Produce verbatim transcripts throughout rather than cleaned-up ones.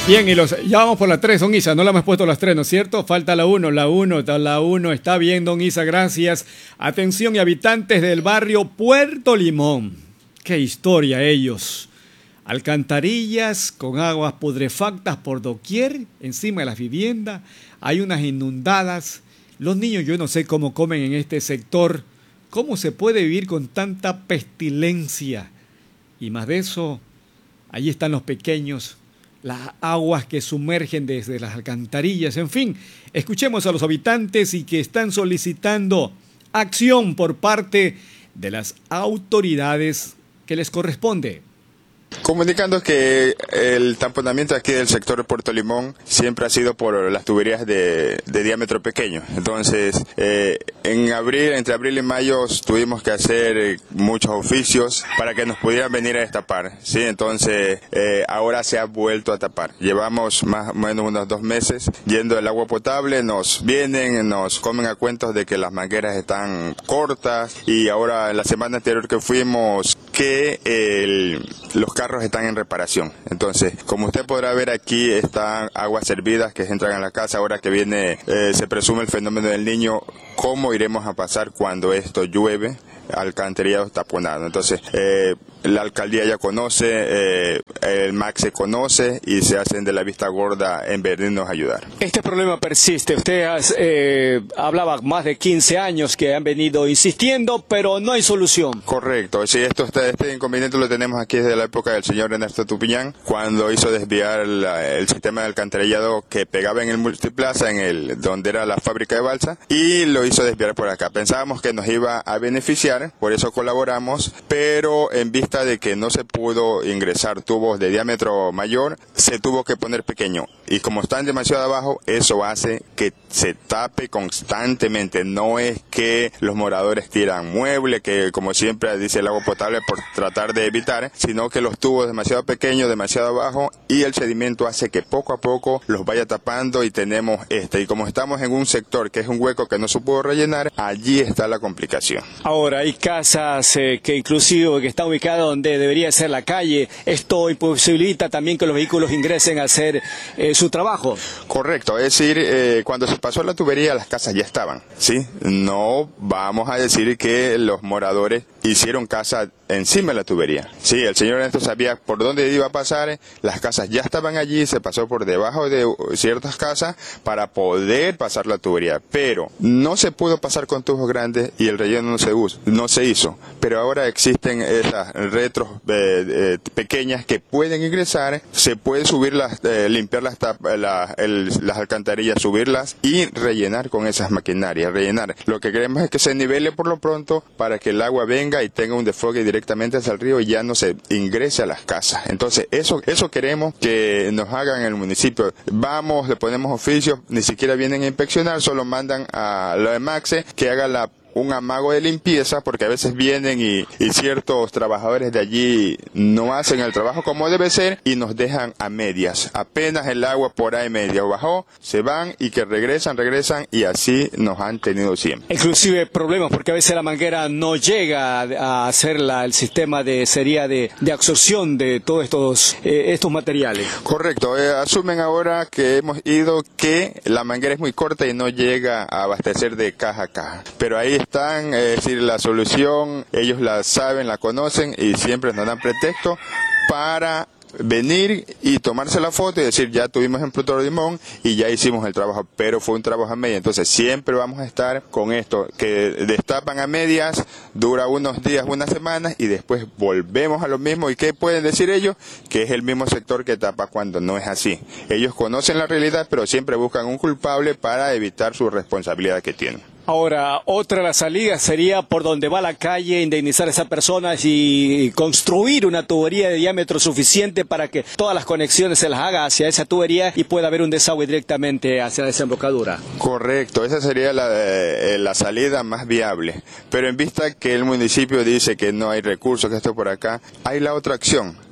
Bien, y los, ya vamos por la tres, don Isa, no la hemos puesto las tres, ¿no es cierto? Falta la uno, la uno, la uno, está bien, don Isa, gracias. Atención, y habitantes del barrio Puerto Limón, qué historia ellos. Alcantarillas con aguas putrefactas por doquier, encima de las viviendas, hay unas inundadas. Los niños, yo no sé cómo comen en este sector, cómo se puede vivir con tanta pestilencia. Y más de eso, allí están los pequeños, las aguas que sumergen desde las alcantarillas. En fin, escuchemos a los habitantes y que están solicitando acción por parte de las autoridades que les corresponde. Comunicando que el tamponamiento aquí del sector de Puerto Limón siempre ha sido por las tuberías de, de diámetro pequeño. Entonces, eh, en abril, entre abril y mayo tuvimos que hacer eh, muchos oficios para que nos pudieran venir a destapar, ¿sí? Entonces, eh, ahora se ha vuelto a tapar. Llevamos más o menos unos dos meses yendo el agua potable, nos vienen, nos comen a cuentos de que las mangueras están cortas y ahora la semana anterior que fuimos que el, los carros están en reparación. Entonces, como usted podrá ver aquí, están aguas hervidas que entran a la casa. Ahora que viene, eh, se presume el fenómeno del Niño, ¿cómo iremos a pasar cuando esto llueve? Alcantarillado taponado. Entonces, eh, la alcaldía ya conoce, eh, el M A C se conoce y se hacen de la vista gorda en venirnos a ayudar. Este problema persiste. Usted eh, hablaba más de quince años que han venido insistiendo, pero no hay solución. Correcto. Sí, esto está, este inconveniente lo tenemos aquí desde la época del señor Ernesto Tupiñán, cuando hizo desviar la, el sistema de alcantarillado que pegaba en el multiplaza, en el donde era la fábrica de balsa, y lo hizo desviar por acá. Pensábamos que nos iba a beneficiar, por eso colaboramos, pero en vista de que no se pudo ingresar tubos de diámetro mayor, se tuvo que poner pequeño. Y como están demasiado abajo, eso hace que se tape constantemente. No es que los moradores tiran mueble, que como siempre dice el agua potable por tratar de evitar, sino que los tubos demasiado pequeños, demasiado abajo, y el sedimento hace que poco a poco los vaya tapando y tenemos este. Y como estamos en un sector que es un hueco que no se pudo rellenar, allí está la complicación. Ahora, hay casas eh, que inclusive que están ubicadas donde debería ser la calle. Esto imposibilita también que los vehículos ingresen a hacer eh, su trabajo. Correcto, es decir, eh, cuando se pasó la tubería las casas ya estaban, ¿sí? No vamos a decir que los moradores hicieron casa encima de la tubería. Sí, el señor Ernesto sabía por dónde iba a pasar, las casas ya estaban allí, se pasó por debajo de ciertas casas para poder pasar la tubería, pero no se pudo pasar con tubos grandes y el relleno no se usó, no se hizo, pero ahora existen esas retros eh, eh, pequeñas que pueden ingresar, se puede subirlas, eh, limpiar las, la, el, las alcantarillas, subirlas y rellenar con esas maquinarias, rellenar. Lo que queremos es que se nivele por lo pronto para que el agua venga y tenga un desfogue directamente hacia el río y ya no se ingrese a las casas. Entonces, eso eso queremos que nos hagan en el municipio. Vamos, le ponemos oficios, ni siquiera vienen a inspeccionar, solo mandan a la E M A C que haga la un amago de limpieza, porque a veces vienen y, y ciertos trabajadores de allí no hacen el trabajo como debe ser y nos dejan a medias. Apenas el agua por ahí media bajó, se van y que regresan, regresan y así nos han tenido siempre. Inclusive problemas porque a veces la manguera no llega a hacer la, el sistema de sería de, de absorción de todos estos, eh, estos materiales. Correcto, eh, asumen ahora que hemos ido que la manguera es muy corta y no llega a abastecer de caja a caja, pero ahí están, es decir, la solución, ellos la saben, la conocen y siempre nos dan pretexto para venir y tomarse la foto y decir ya tuvimos en Puerto Limón y ya hicimos el trabajo, pero fue un trabajo a media. Entonces siempre vamos a estar con esto, que destapan a medias, dura unos días, unas semanas y después volvemos a lo mismo. ¿Y qué pueden decir ellos? Que es el mismo sector que tapa cuando no es así. Ellos conocen la realidad, pero siempre buscan un culpable para evitar su responsabilidad que tienen. Ahora, otra de las salidas sería por donde va la calle, indemnizar a esas personas y construir una tubería de diámetro suficiente para que todas las conexiones se las haga hacia esa tubería y pueda haber un desagüe directamente hacia la desembocadura. Correcto, esa sería la, eh, la salida más viable. Pero en vista que el municipio dice que no hay recursos, que esto por acá, hay la otra acción.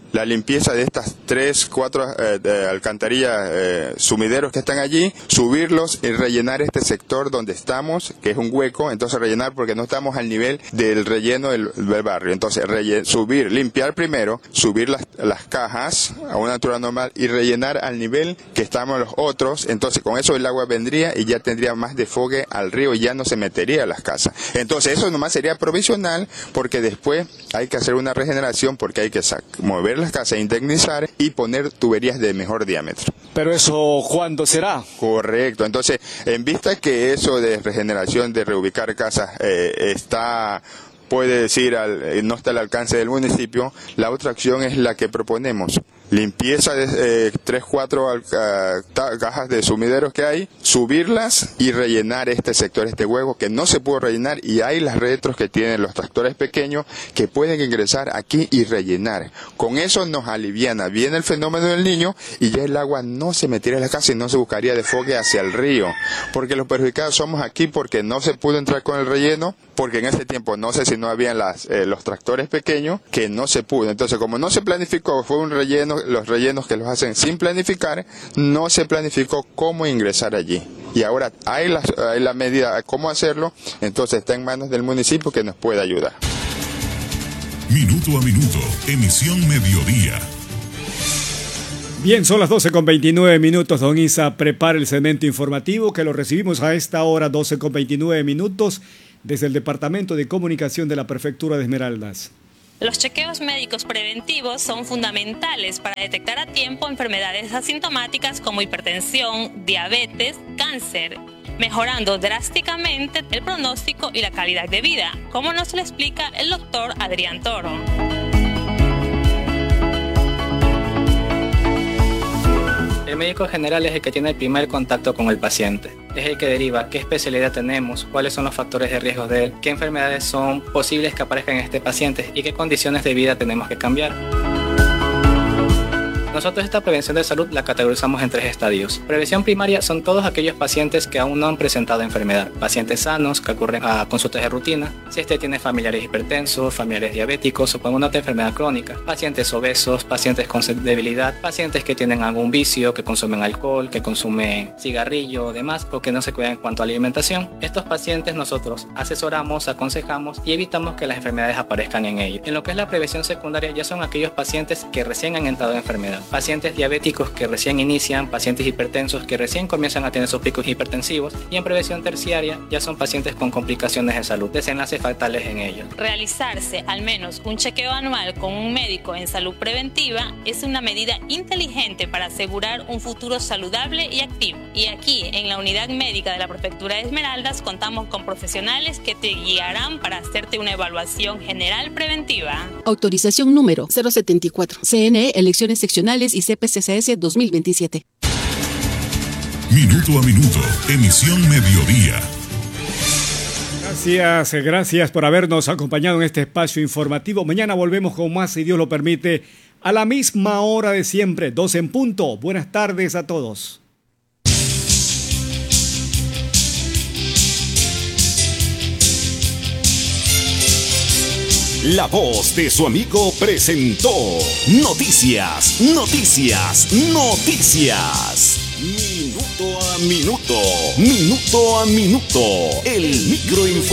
la limpieza de estas tres, cuatro eh, de alcantarillas, eh, sumideros que están allí, subirlos y rellenar este sector donde estamos, que es un hueco, entonces rellenar porque no estamos al nivel del relleno del, del barrio. Entonces rellen, subir, limpiar primero, subir las, las cajas a una altura normal y rellenar al nivel que estamos los otros. Entonces con eso el agua vendría y ya tendría más desfogue al río y ya no se metería a las casas. Entonces eso nomás sería provisional, porque después hay que hacer una regeneración, porque hay que mover las casas, indemnizar y poner tuberías de mejor diámetro. Pero eso, ¿cuándo será? Correcto. Entonces, en vista que eso de regeneración, de reubicar casas, eh, está... puede decir, al, no está al alcance del municipio, la otra acción es la que proponemos. Limpieza de eh, tres, cuatro uh, cajas de sumideros que hay, subirlas y rellenar este sector, este hueco que no se pudo rellenar, y hay las retros que tienen los tractores pequeños que pueden ingresar aquí y rellenar. Con eso nos aliviana bien el fenómeno del niño y ya el agua no se metiera en la casa y no se buscaría desfogue hacia el río, porque los perjudicados somos aquí porque no se pudo entrar con el relleno, porque en ese tiempo no sé si no habían las, eh, los tractores pequeños, que no se pudo. Entonces, como no se planificó, fue un relleno, los rellenos que los hacen sin planificar, no se planificó cómo ingresar allí. Y ahora hay la, hay la medida de cómo hacerlo, entonces está en manos del municipio que nos puede ayudar. Minuto a minuto, emisión mediodía. Bien, son las doce con veintinueve minutos. Don Isa prepara el segmento informativo que lo recibimos a esta hora, doce con veintinueve minutos, desde el Departamento de Comunicación de la Prefectura de Esmeraldas. Los chequeos médicos preventivos son fundamentales para detectar a tiempo enfermedades asintomáticas como hipertensión, diabetes, cáncer, mejorando drásticamente el pronóstico y la calidad de vida, como nos lo explica el doctor Adrián Toro. El médico general es el que tiene el primer contacto con el paciente. Es el que deriva qué especialidad tenemos, cuáles son los factores de riesgo de él, qué enfermedades son posibles que aparezcan en este paciente y qué condiciones de vida tenemos que cambiar. Nosotros esta prevención de salud la categorizamos en tres estadios. Prevención primaria son todos aquellos pacientes que aún no han presentado enfermedad. Pacientes sanos que acurren a consultas de rutina. Si este tiene familiares hipertensos, familiares diabéticos o con una otra enfermedad crónica. Pacientes obesos, pacientes con debilidad, pacientes que tienen algún vicio, que consumen alcohol, que consumen cigarrillo o demás, o que no se cuidan en cuanto a alimentación. Estos pacientes nosotros asesoramos, aconsejamos y evitamos que las enfermedades aparezcan en ellos. En lo que es la prevención secundaria ya son aquellos pacientes que recién han entrado en enfermedad. Pacientes diabéticos que recién inician, pacientes hipertensos que recién comienzan a tener sus picos hipertensivos, y en prevención terciaria ya son pacientes con complicaciones de salud, desenlaces fatales en ellos. Realizarse al menos un chequeo anual con un médico en salud preventiva es una medida inteligente para asegurar un futuro saludable y activo. Y aquí, en la Unidad Médica de la Prefectura de Esmeraldas, contamos con profesionales que te guiarán para hacerte una evaluación general preventiva. Autorización número cero setenta y cuatro. C N E, elecciones seccionales y C P C C S dos mil veintisiete. Minuto a minuto, emisión mediodía. Gracias, gracias por habernos acompañado en este espacio informativo. Mañana volvemos con más, si Dios lo permite, a la misma hora de siempre, doce en punto. Buenas tardes a todos. La voz de su amigo presentó Noticias, Noticias, Noticias. Minuto a minuto, minuto a minuto, el microinformativo.